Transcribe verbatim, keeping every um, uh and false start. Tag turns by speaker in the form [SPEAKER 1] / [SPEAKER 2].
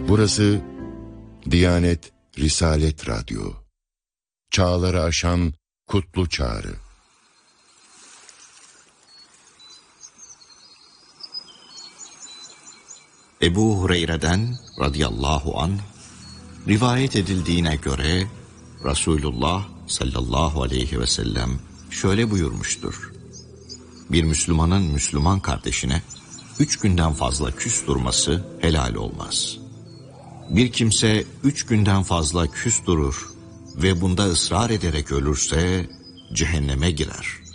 [SPEAKER 1] Burası Diyanet Risalet Radyo. Çağları aşan kutlu çağrı.
[SPEAKER 2] Ebu Hureyre'den radıyallahu anh rivayet edildiğine göre Resulullah sallallahu aleyhi ve sellem şöyle buyurmuştur: bir Müslümanın Müslüman kardeşine üç günden fazla küs durması helal olmaz. Bir kimse üç günden fazla küs durur ve bunda ısrar ederek ölürse cehenneme girer.